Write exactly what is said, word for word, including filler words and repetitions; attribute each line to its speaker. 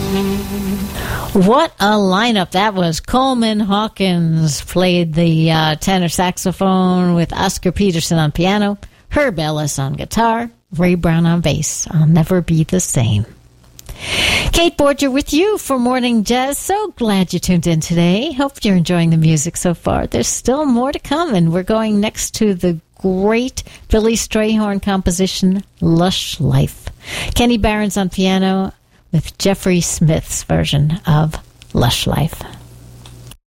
Speaker 1: What a lineup. That was Coleman Hawkins played the uh, tenor saxophone with Oscar Peterson on piano, Herb Ellis on guitar, Ray Brown on bass. I'll never be the same. Kate Borger with you for Morning Jazz. So glad you tuned in today. Hope you're enjoying the music so far. There's still more to come, and we're going next to the great Billy Strayhorn composition, Lush Life. Kenny Barron's on piano with Jeffrey Smith's version of Lush Life.